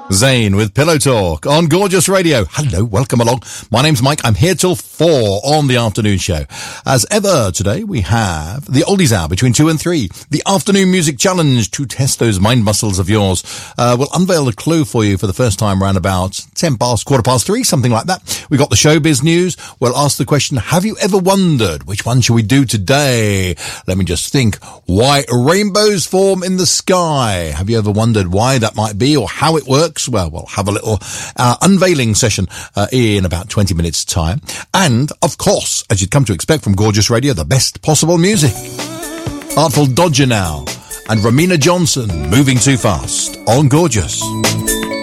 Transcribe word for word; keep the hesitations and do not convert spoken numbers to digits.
Zayn with Pillow Talk on Gorgeous Radio. Hello, welcome along. My name's Mike. I'm here till four on the afternoon show. As ever, today we have the Oldies Hour between two and three. The Afternoon Music Challenge to test those mind muscles of yours. Uh, we'll unveil the clue for you for the first time around about ten past, quarter past three, something like that. We've got the showbiz news. We'll ask the question, have you ever wondered which one should we do today? Let me just think. Why rainbows form in the sky? Have you ever wondered why that might be or how it works? Well, we'll have a little uh, unveiling session uh, in about twenty minutes' time. And, of course, as you'd come to expect from Gorgeous Radio, the best possible music. Artful Dodger now and Ramina Johnson, Moving Too Fast on Gorgeous.